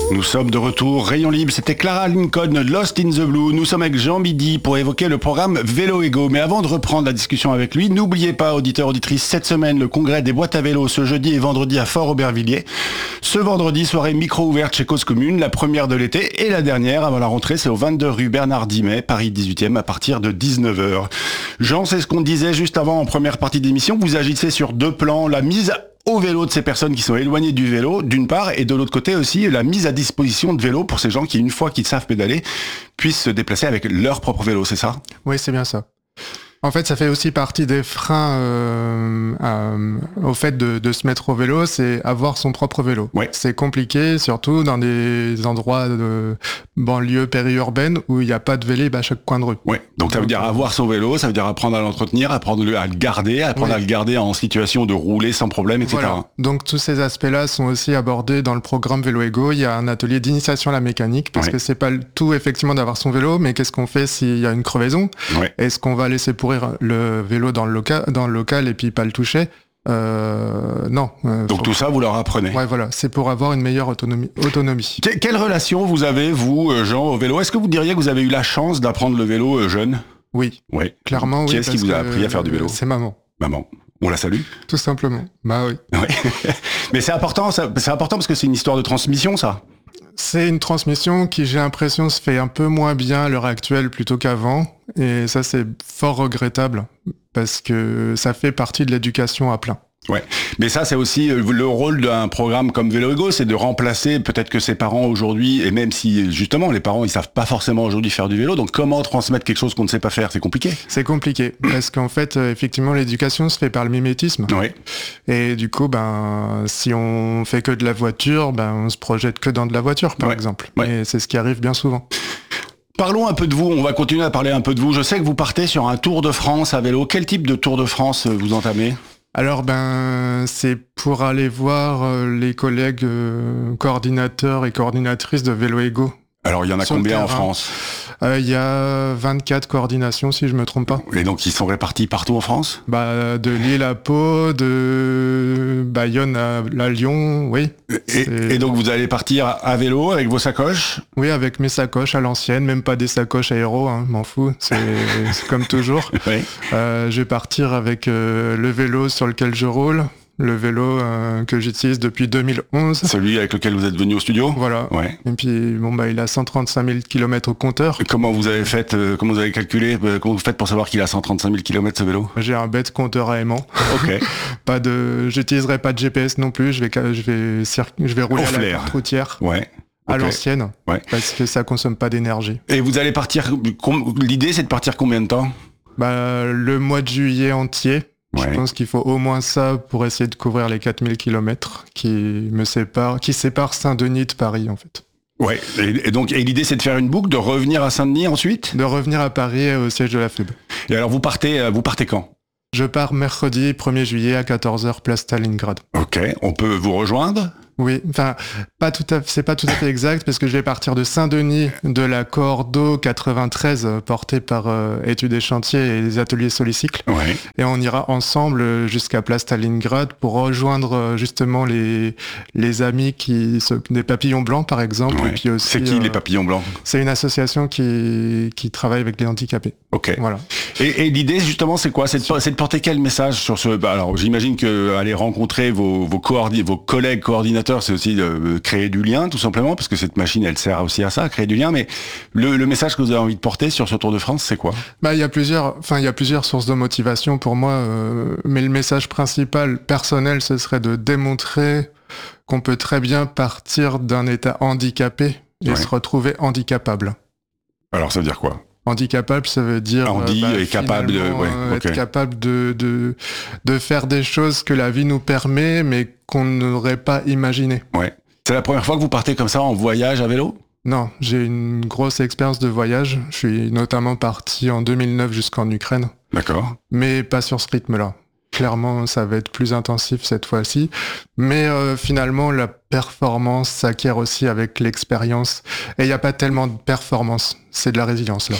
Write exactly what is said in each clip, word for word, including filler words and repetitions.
Nous sommes de retour, Rayon Libre, c'était Clara Lincoln, Lost in the Blue. Nous sommes avec Jean Midi pour évoquer le programme Vélo Ego. Mais avant de reprendre la discussion avec lui, n'oubliez pas, auditeurs, auditrices, cette semaine, le congrès des boîtes à vélo ce jeudi et vendredi à Fort-Aubervilliers. Ce vendredi, soirée micro ouverte chez Cause Commune, la première de l'été et la dernière avant la rentrée, c'est au vingt-deux rue Bernard Dimet, Paris dix-huitième, à partir de dix-neuf heures. Jean, c'est ce qu'on disait juste avant en première partie d'émission, vous agissez sur deux plans, la mise au vélo de ces personnes qui sont éloignées du vélo, d'une part, et de l'autre côté aussi, la mise à disposition de vélos pour ces gens qui, une fois qu'ils savent pédaler, puissent se déplacer avec leur propre vélo, c'est ça ? Oui, c'est bien ça. En fait, ça fait aussi partie des freins euh, euh, au fait de, de se mettre au vélo, c'est avoir son propre vélo. Ouais. C'est compliqué, surtout dans des endroits de banlieue périurbaine où il n'y a pas de Vélib à chaque coin de rue. Ouais. Donc ça veut dire avoir son vélo, ça veut dire apprendre à l'entretenir, apprendre à le garder, apprendre oui. à le garder en situation de rouler sans problème, et cetera. Voilà. Donc tous ces aspects-là sont aussi abordés dans le programme Vélo Ego. Il y a un atelier d'initiation à la mécanique, parce ouais. que c'est pas le tout effectivement d'avoir son vélo, mais qu'est-ce qu'on fait s'il y a une crevaison ? ouais. Est-ce qu'on va laisser pourrir le vélo dans le local, dans le local et puis pas le toucher ? Euh, non. Euh, Donc faut... tout ça, vous leur apprenez. Ouais, voilà. C'est pour avoir une meilleure autonomie. autonomie. Que- quelle relation vous avez, vous, Jean, au vélo ? Est-ce que vous diriez que vous avez eu la chance d'apprendre le vélo euh, jeune ? Oui. Oui. Clairement, Qui oui. est-ce qui vous a appris à faire du vélo ? C'est maman. Maman. On la salue ? Tout simplement. Bah oui. Ouais. Mais c'est important, ça, c'est important parce que c'est une histoire de transmission, ça. C'est une transmission qui, j'ai l'impression, se fait un peu moins bien à l'heure actuelle plutôt qu'avant. Et ça, c'est fort regrettable parce que ça fait partie de l'éducation à plein. Ouais, mais ça c'est aussi le rôle d'un programme comme Vélo Ego, c'est de remplacer peut-être que ses parents aujourd'hui, et même si justement les parents ils savent pas forcément aujourd'hui faire du vélo, donc comment transmettre quelque chose qu'on ne sait pas faire, c'est compliqué. C'est compliqué parce qu'en fait effectivement l'éducation se fait par le mimétisme. Ouais. Et du coup ben si on fait que de la voiture, ben on se projette que dans de la voiture par ouais. exemple. Ouais. Et c'est ce qui arrive bien souvent. Parlons un peu de vous, on va continuer à parler un peu de vous. Je sais que vous partez sur un Tour de France à vélo. Quel type de Tour de France vous entamez ? Alors ben c'est pour aller voir euh, les collègues euh, coordinateurs et coordinatrices de Vélo Ego. Alors il y en a Sur le combien en terrain. France ? Il euh, y a vingt-quatre coordinations si je me trompe pas. Et donc ils sont répartis partout en France ? Bah de Lille à Pau, de Bayonne à, à Lyon, oui. Et, et donc vous allez partir à vélo avec vos sacoches ? Oui, avec mes sacoches à l'ancienne, même pas des sacoches aéro, hein, m'en fous, c'est, c'est comme toujours. Oui. Euh, je vais partir avec euh, le vélo sur lequel je roule, le vélo euh, que j'utilise depuis deux mille onze. Celui avec lequel vous êtes venu au studio ? Voilà. Ouais. Et puis bon bah il a cent trente-cinq mille kilomètres au compteur. Comment vous avez fait, euh, comment vous avez calculé, euh, comment vous faites pour savoir qu'il a cent trente-cinq mille kilomètres ce vélo ? J'ai un bête compteur à aimant. Ok. Pas de, j'utiliserai pas de G P S non plus. Je vais, je vais, cir... je vais rouler Au à la flair. carte routière. Ouais. À Okay. l'ancienne. Ouais. Parce que ça consomme pas d'énergie. Et vous allez partir, com- l'idée c'est de partir combien de temps ? Bah, le mois de juillet entier. Ouais. Je pense qu'il faut au moins ça pour essayer de couvrir les quatre mille kilomètres qui me séparent, qui séparent Saint-Denis de Paris, en fait. Ouais. Et, et donc, et l'idée c'est de faire une boucle, de revenir à Saint-Denis ensuite ? De revenir à Paris et au siège de la F E B. Et alors vous partez, euh, vous partez quand ? Je pars mercredi premier juillet à quatorze heures place Stalingrad. Ok. On peut vous rejoindre ? Oui, enfin, pas tout à, c'est pas tout à fait exact parce que je vais partir de Saint-Denis, de la Cordo quatre-vingt-treize portée par euh, Études et Chantiers et les ateliers Solicycle. Ouais. Et on ira ensemble jusqu'à place Stalingrad pour rejoindre euh, justement les les amis qui s'occupent des papillons blancs par exemple. Ouais. Et puis aussi, C'est qui euh, les papillons blancs ? C'est une association qui qui travaille avec les handicapés. Ok. Voilà. Et, et l'idée justement c'est quoi ? C'est de, c'est de porter quel message sur ce ? Bah, alors j'imagine que aller rencontrer vos vos, coordi- vos collègues coordinateurs, c'est aussi de créer du lien tout simplement parce que cette machine elle sert aussi à ça, à créer du lien. Mais le, le message que vous avez envie de porter sur ce Tour de France, c'est quoi ? Bah il y a plusieurs, enfin il y a plusieurs sources de motivation pour moi, euh, mais le message principal personnel ce serait de démontrer qu'on peut très bien partir d'un état handicapé et Ouais. se retrouver handicapable. Alors ça veut dire quoi ? Handicapable, ça veut dire Handi euh, bah, est capable de- finalement, ouais, euh, ok. être capable de, de de faire des choses que la vie nous permet, mais qu'on n'aurait pas imaginé. Ouais. C'est la première fois que vous partez comme ça en voyage à vélo ? Non, j'ai une grosse expérience de voyage. Je suis notamment parti en deux mille neuf jusqu'en Ukraine, D'accord. mais pas sur ce rythme-là. Clairement, ça va être plus intensif cette fois-ci. Mais euh, finalement, la performance s'acquiert aussi avec l'expérience. Et il n'y a pas tellement de performance, c'est de la résilience là.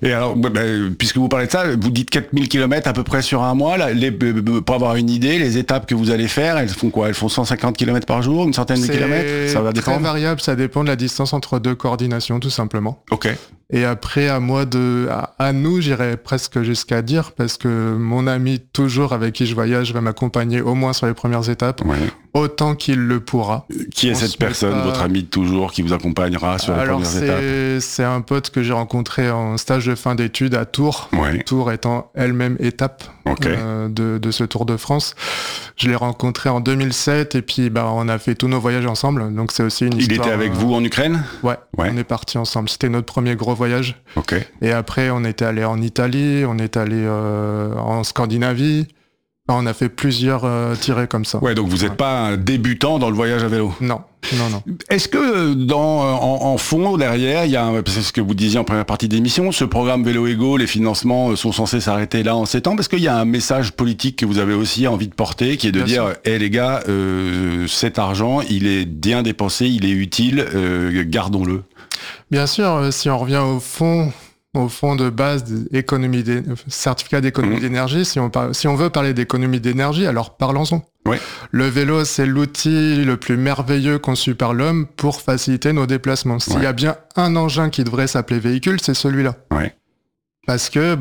Et alors, bah, puisque vous parlez de ça, vous dites quatre mille kilomètres à peu près sur un mois. Là, les, pour avoir une idée, les étapes que vous allez faire, elles font quoi? Elles font cent cinquante kilomètres par jour, une centaine de kilomètres? Ça va dépendre. C'est très variable, ça dépend de la distance entre deux coordinations, tout simplement. Ok. Et après, à moi de, à, à nous, j'irais presque jusqu'à dire, parce que mon ami toujours avec qui je voyage va m'accompagner au moins sur les premières étapes, ouais. autant qu'il le pourra. Qui est On cette personne, pas... votre ami de toujours, qui vous accompagnera sur Alors les premières c'est, étapes? C'est un pote que j'ai rencontré en stage de fin d'études à Tours. Ouais. Tours étant elle-même étape okay. euh, de, de ce Tour de France. Je l'ai rencontré en deux mille sept et puis bah, on a fait tous nos voyages ensemble. Donc c'est aussi une Il histoire. Il était avec euh... vous en Ukraine? Ouais, ouais, on est partis ensemble. C'était notre premier gros voyage. Okay. Et après, on était allé en Italie, on est allé euh, en Scandinavie. On a fait plusieurs euh, tirées comme ça. Ouais, donc vous n'êtes ouais. pas un débutant dans le voyage à vélo. Non, non, non. Est-ce que dans en, en fond derrière, il y a, c'est ce que vous disiez en première partie d'émission, ce programme Vélo-Ego, les financements sont censés s'arrêter là en sept ans, parce qu'il y a un message politique que vous avez aussi envie de porter, qui est de bien dire, hé hey, les gars, euh, cet argent, il est bien dépensé, il est utile, euh, gardons-le. Bien sûr, si on revient au fond. Au fond de base, d'économie d'é... certificat d'économie mmh. d'énergie, si on, par... si on veut parler d'économie d'énergie, alors parlons-en. Ouais. Le vélo, c'est l'outil le plus merveilleux conçu par l'homme pour faciliter nos déplacements. S'il ouais. y a bien un engin qui devrait s'appeler véhicule, c'est celui-là. Ouais. Parce que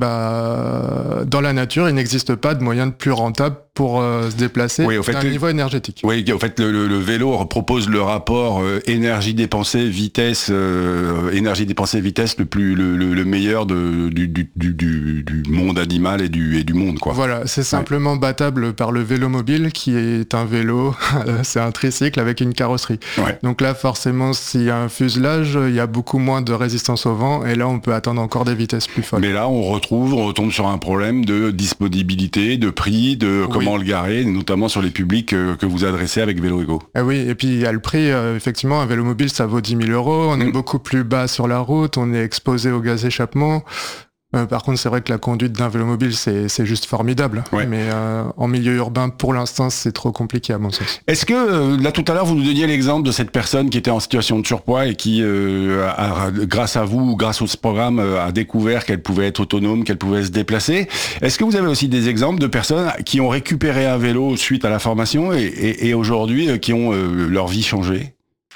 bah, dans la nature, il n'existe pas de moyen de plus rentable pour euh, se déplacer oui, au fait, d'un niveau énergétique. Oui, au fait, le, le, le vélo propose le rapport euh, énergie dépensée vitesse euh, énergie dépensée vitesse le plus le, le, le meilleur de, du, du, du, du monde animal et du et du monde quoi. Voilà, c'est simplement ouais. battable par le vélo mobile qui est un vélo, c'est un tricycle avec une carrosserie. Ouais. Donc là, forcément, s'il y a un fuselage, il y a beaucoup moins de résistance au vent et là, on peut attendre encore des vitesses plus folles. Mais là, on retrouve, on retombe sur un problème de disponibilité, de prix, de oui. comment le garer, notamment sur les publics que, que vous adressez avec Vélo-Ego. Ah oui, et puis il y a le prix, euh, effectivement, un vélo mobile, ça vaut dix mille euros, on mmh. est beaucoup plus bas sur la route, on est exposé au gaz échappement. Euh, par contre, c'est vrai que la conduite d'un vélo mobile, c'est, c'est juste formidable. Ouais. Mais euh, en milieu urbain, pour l'instant, c'est trop compliqué à mon sens. Est-ce que, euh, là, tout à l'heure, vous nous donniez l'exemple de cette personne qui était en situation de surpoids et qui, euh, a, a, grâce à vous ou grâce à ce programme, a découvert qu'elle pouvait être autonome, qu'elle pouvait se déplacer. Est-ce que vous avez aussi des exemples de personnes qui ont récupéré un vélo suite à la formation et, et, et aujourd'hui, qui ont euh, leur vie changé ?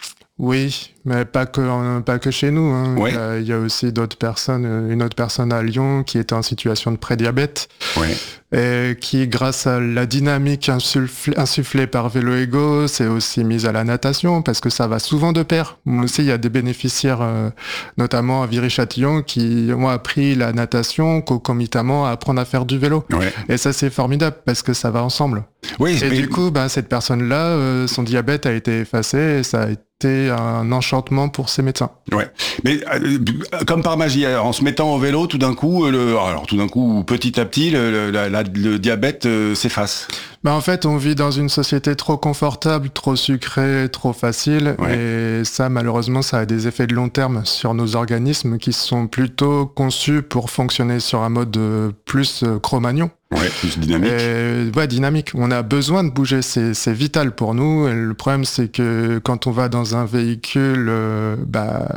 Oui, mais pas que pas que chez nous. Hein. Ouais. Il, y a, il y a aussi d'autres personnes. Une autre personne à Lyon qui était en situation de prédiabète, ouais. et qui, grâce à la dynamique insufflée, insufflée par Vélo-Ego, s'est aussi mise à la natation parce que ça va souvent de pair. Moi aussi, il y a des bénéficiaires, euh, notamment à Viry-Châtillon, qui ont appris la natation concomitamment à apprendre à faire du vélo. Ouais. Et ça, c'est formidable parce que ça va ensemble. Oui. Et mais... du coup, ben, cette personne-là, euh, son diabète a été effacé et ça a été C'était un enchantement pour ces médecins. Ouais, mais euh, comme par magie, en se mettant au vélo, tout d'un coup, le, alors tout d'un coup, petit à petit, le, le, la, le diabète euh, s'efface. Bah en fait, on vit dans une société trop confortable, trop sucrée, trop facile, ouais. et ça, malheureusement, ça a des effets de long terme sur nos organismes qui sont plutôt conçus pour fonctionner sur un mode plus Cro-Magnon. Ouais, plus dynamique. Et, ouais, dynamique. On a besoin de bouger, c'est, c'est vital pour nous. Et le problème, c'est que quand on va dans un véhicule, euh, bah,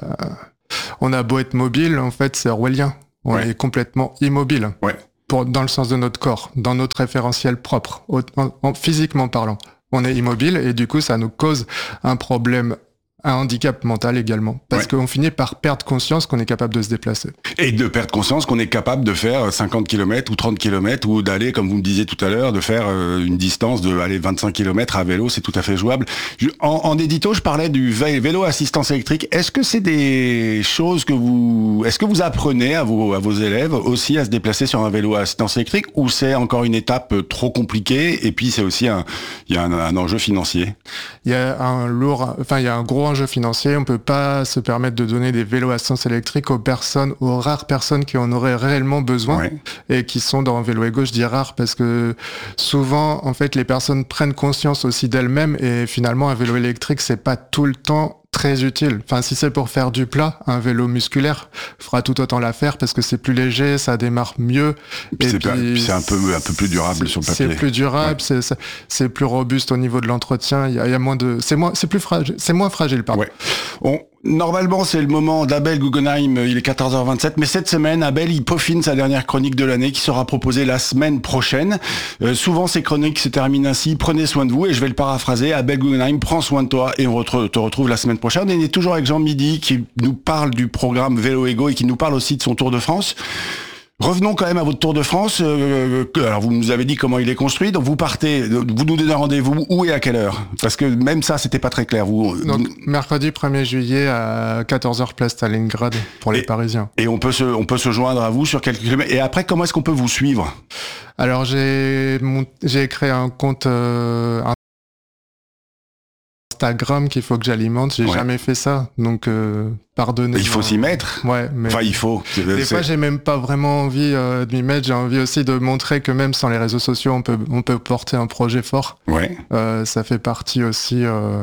on a beau être mobile, en fait, c'est orwellien. On ouais. est complètement immobile. Ouais. Pour, dans le sens de notre corps, dans notre référentiel propre, en, en, physiquement parlant. On est immobile et du coup, ça nous cause un problème, un handicap mental également. Parce ouais. qu'on finit par perdre conscience qu'on est capable de se déplacer. Et de perdre conscience qu'on est capable de faire cinquante kilomètres ou trente kilomètres ou d'aller, comme vous me disiez tout à l'heure, de faire une distance de aller vingt-cinq kilomètres à vélo, c'est tout à fait jouable. En, en édito, je parlais du vélo assistance électrique. Est-ce que c'est des choses que vous, est-ce que vous apprenez à vos, à vos élèves aussi à se déplacer sur un vélo à assistance électrique ou c'est encore une étape trop compliquée et puis c'est aussi un, il y a un, un enjeu financier? Il y a un lourd, enfin, il y a un gros enjeu financier. On peut pas se permettre de donner des vélos à assistance électrique aux personnes, aux rares personnes qui en auraient réellement besoin ouais. et qui sont dans Vélo-Ego. Je dis rares parce que souvent, en fait, les personnes prennent conscience aussi d'elles-mêmes et finalement, un vélo électrique, c'est pas tout le temps très utile. Enfin, si c'est pour faire du plat, un vélo musculaire fera tout autant l'affaire parce que c'est plus léger, ça démarre mieux. Et puis, et c'est, puis, puis c'est un peu un peu plus durable sur le papier. C'est plus durable, ouais. c'est, c'est plus robuste au niveau de l'entretien. Il y a, il y a moins de, c'est moins, c'est plus fragile, c'est moins fragile, pardon. Ouais. On, Normalement, c'est le moment d'Abel Guggenheim, il est quatorze heures vingt-sept, mais cette semaine, Abel, il peaufine sa dernière chronique de l'année qui sera proposée la semaine prochaine. Euh, souvent, ces chroniques se terminent ainsi, prenez soin de vous, et je vais le paraphraser, Abel Guggenheim, prends soin de toi, et on re- te retrouve la semaine prochaine. Et on est toujours avec Jean Midi, qui nous parle du programme Vélo Ego et qui nous parle aussi de son Tour de France. Revenons quand même à votre Tour de France. Euh, alors vous nous avez dit comment il est construit. Donc vous partez, vous nous donnez un rendez-vous où et à quelle heure? Parce que même ça, c'était pas très clair. Vous. Donc mercredi premier juillet à quatorze heures place Stalingrad pour les et, Parisiens. Et on peut se, on peut se joindre à vous sur quelques kilomètres. Et après, comment est-ce qu'on peut vous suivre? Alors j'ai, mon, j'ai créé un compte. Euh, un Instagram qu'il faut que j'alimente, j'ai ouais. jamais fait ça, donc euh, pardonnez. Il faut s'y mettre. Ouais, mais enfin il faut. Des c'est... fois j'ai même pas vraiment envie euh, de m'y mettre. J'ai envie aussi de montrer que même sans les réseaux sociaux, on peut on peut porter un projet fort. Ouais. Euh, ça fait partie aussi euh,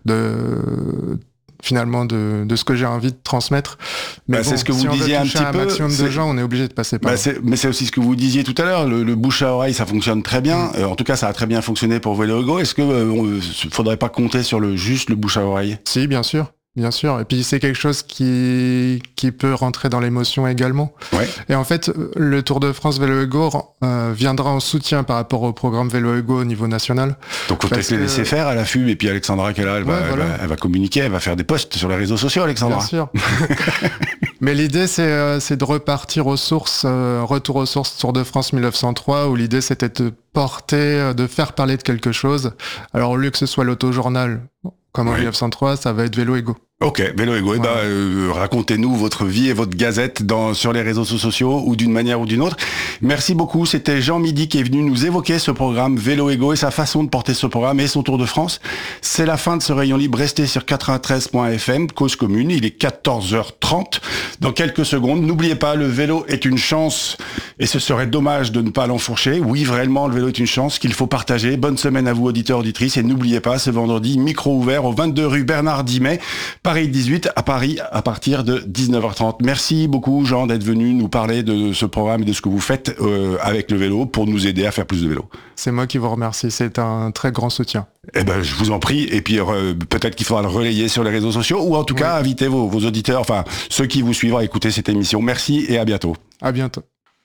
de finalement de, de ce que j'ai envie de transmettre. Mais bah, bon, c'est ce que si vous disiez un petit un peu. maximum c'est... de gens, on est obligé de passer par. Bah, c'est... Mais c'est aussi ce que vous disiez tout à l'heure. Le, le bouche à oreille, ça fonctionne très bien. Mmh. Euh, en tout cas, ça a très bien fonctionné pour Vélo Ego. Est-ce que euh, faudrait pas compter sur le juste le bouche à oreille? Si, bien sûr. Bien sûr, et puis c'est quelque chose qui qui peut rentrer dans l'émotion également. Ouais. Et en fait, le Tour de France Vélo Ego euh, viendra en soutien par rapport au programme Vélo Ego au niveau national. Donc faut peut-être que... les laisser faire à l'affût, et puis Alexandra qui est là, elle, ouais, va, voilà. elle, va, elle va communiquer, elle va faire des posts sur les réseaux sociaux, Alexandra. Bien sûr. Mais l'idée, c'est, euh, c'est de repartir aux sources, euh, retour aux sources Tour de France mille neuf cent trois, où l'idée c'était de porter, de faire parler de quelque chose. Alors au lieu que ce soit l'autojournal, comme en ouais. mille neuf cent trois, ça va être Vélo Ego. Ok, Vélo Ego. Ouais. Eh ben, euh, racontez-nous votre vie et votre gazette dans, sur les réseaux sociaux ou d'une manière ou d'une autre. Merci beaucoup. C'était Jean Midi qui est venu nous évoquer ce programme Vélo Ego et sa façon de porter ce programme et son Tour de France. C'est la fin de ce rayon libre. Restez sur quatre-vingt-treize point F M, Cause Commune. Il est quatorze heures trente. Dans quelques secondes, n'oubliez pas, le vélo est une chance et ce serait dommage de ne pas l'enfourcher. Oui, vraiment, le vélo est une chance qu'il faut partager. Bonne semaine à vous, auditeurs, auditrices. Et n'oubliez pas, ce vendredi, micro ouvert au vingt-deux rue Bernard Dimet, Paris dix-huit, à Paris, à partir de dix-neuf heures trente. Merci beaucoup, Jean, d'être venu nous parler de ce programme et de ce que vous faites euh, avec le vélo pour nous aider à faire plus de vélo. C'est moi qui vous remercie. C'est un très grand soutien. Eh ben, je vous en prie. Et puis, euh, peut-être qu'il faudra le relayer sur les réseaux sociaux ou en tout oui. cas, inviter vos, vos auditeurs, enfin, ceux qui vous suivent à écouter cette émission. Merci et à bientôt. À bientôt.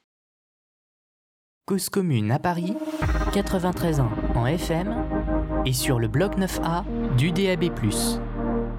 Cause Commune à Paris, quatre-vingt-treize ans en F M et sur le bloc neuf A du D A B plus.